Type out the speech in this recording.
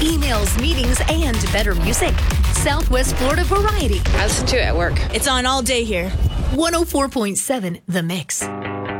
emails, meetings, and better music. Southwest Florida Variety. I listen to it at work. It's on all day here. 104.7 The Mix.